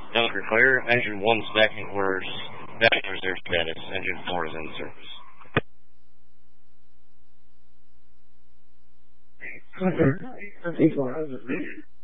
Dunker clear. Engine 1's back in orders. Back in reserve status. Engine 4 is in service. Okay.